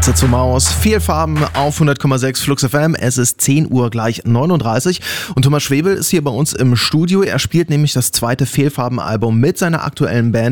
Katze zur Maus, Fehlfarben auf 100,6 Flux FM. Es ist 10 Uhr gleich 39 und Thomas Schwebel ist hier bei uns im Studio. Er spielt nämlich das zweite Fehlfarben-Album mit seiner aktuellen Band